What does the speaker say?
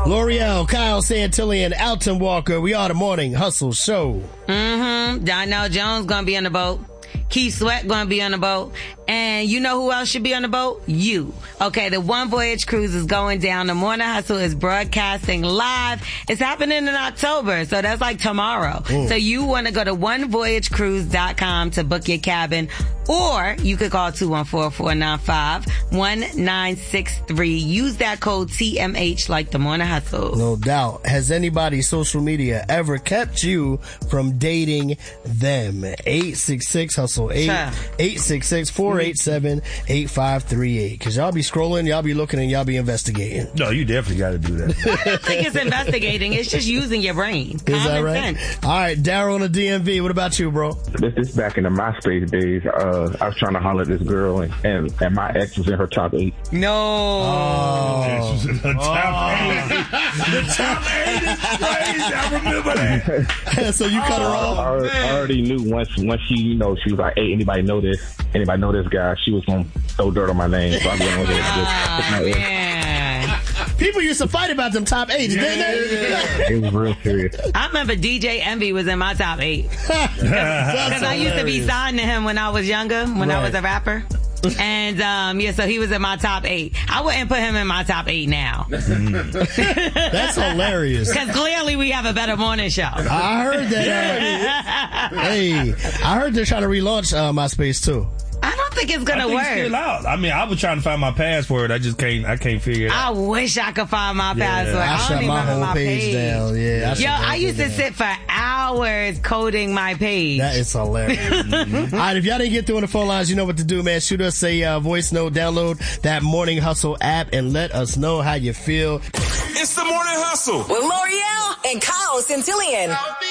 L'Oreal, Kyle Santillan, Alton Walker. We are the Morning Hustle Show. Donnell Jones gonna be on the boat. Keith Sweat gonna be on the boat. And you know who else should be on the boat? You. Okay, the One Voyage Cruise is going down. The Morning Hustle is broadcasting live. It's happening in October, so that's like tomorrow. So you want to go to onevoyagecruise.com to book your cabin, or you could call 214-495-1963. Use that code TMH like the Morning Hustle. No doubt. Has anybody's social media ever kept you from dating them? 866-HUSTLE-8, 866-487-8538. Cause y'all be scrolling, y'all be looking, and y'all be investigating. No, you definitely got to do that. I don't think it's investigating. It's just using your brain. Is that right? Sense. All right, Daryl on the DMV. What about you, bro? This is back in the MySpace days. I was trying to holler at this girl, and my ex was in her top 8. No. Oh. Was in the top 8. The top 8 is crazy. I remember that. So you cut her off? I already knew once she, she was like, hey, anybody know this guy? She was going to throw dirt on my name. So I went over there. People used to fight about them top 8s, didn't they? It was real serious. I remember DJ Envy was in my top 8. Because I used to be signed to him when I was younger, when I was a rapper. And, so he was in my top 8. I wouldn't put him in my top 8 now. That's hilarious. Because clearly we have a better morning show. I heard that. Hey, I heard they're trying to relaunch MySpace too. I don't think it's gonna work. It's still out. I mean, I was trying to find my password. I can't figure it out. I wish I could find my password. I don't shut even my remember whole page down. Yeah. I used to sit for hours coding my page. That is hilarious. All right, if y'all didn't get through on the phone lines, you know what to do, man. Shoot us a voice note, download that Morning Hustle app, and let us know how you feel. It's the Morning Hustle with L'Oreal and Kyle Santillan.